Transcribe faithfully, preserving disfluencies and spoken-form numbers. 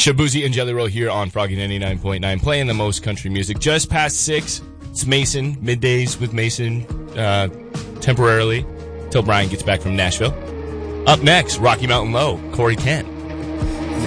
Shabuzi and Jelly Roll here on Froggy ninety-nine point nine, playing the most country music. Just past six, it's Mason, middays with Mason, uh, temporarily, till Brian gets back from Nashville. Up next, Rocky Mountain Low, Corey Kent.